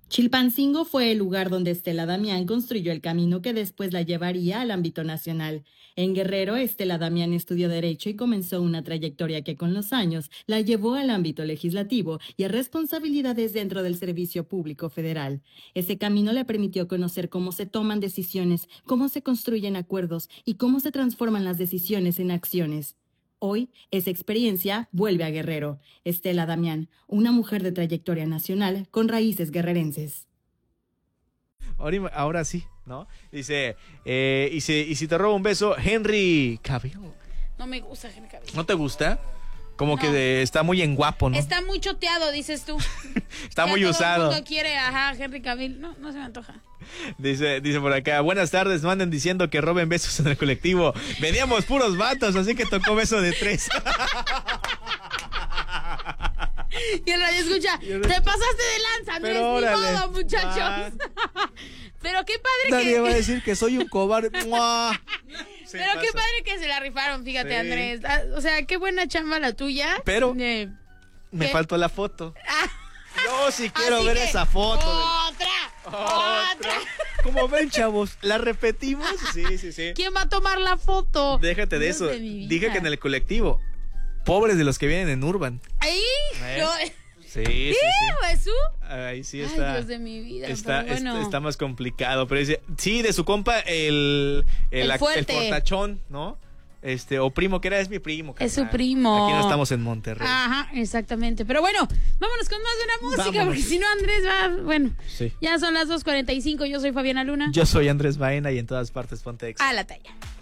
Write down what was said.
Chilpancingo fue el lugar donde Estela Damián construyó el camino que después la llevaría al ámbito nacional. En Guerrero, Estela Damián estudió Derecho y comenzó una trayectoria que con los años la llevó al ámbito legislativo y a responsabilidades dentro del Servicio Público Federal. Ese camino le permitió conocer cómo se toman decisiones, cómo se construyen acuerdos y cómo se transforman las decisiones en acciones. Hoy, esa experiencia vuelve a Guerrero. Estela Damián, una mujer de trayectoria nacional con raíces guerrerenses. Ahora sí, ¿no? Dice, y si te robo un beso, Henry Cavill. No me gusta Henry Cavill. ¿No te gusta? Como No. que está muy en guapo, ¿no? Está muy choteado, dices tú. Está Ya muy todo usado. el mundo quiere, Henry Cavill. No se me antoja. Dice por acá, buenas tardes, no anden diciendo que roben besos en el colectivo. Veníamos puros vatos, así que tocó beso de 3. Y el radio escucha, te pasaste de lanza, Pero no es órale, ni modo, muchachos. Pero qué padre Nadie que... va a decir que soy un cobarde. ¡Mua! Pero qué padre que se la rifaron, fíjate, Sí. Andrés. O sea, qué buena chamba la tuya. Pero ¿qué? me faltó la foto. Yo sí quiero Así ver que, esa foto. Otra. Como ven, chavos, ¿la repetimos? Sí. ¿Quién va a tomar la foto? Déjate de Dios eso. de mi vida. Dije que en el colectivo. Pobres de los que vienen en Urban. ¡Ay, hijo! Sí. ¿Jesús? Ahí sí Ay, está. Dios de mi vida. Está, pero bueno. está más complicado. Pero dice, sí, de su compa, el fuerte. fortachón, ¿no? O primo, que era, es mi primo. Es su carnal. primo. Aquí no estamos en Monterrey. Ajá, exactamente. Pero bueno, vámonos con más de una música, Vámonos. porque si no, Andrés va. Bueno, Sí. ya son las 2:45. Yo soy Fabiana Luna. Yo soy Andrés Baena y en todas partes ponte Exa. A la talla.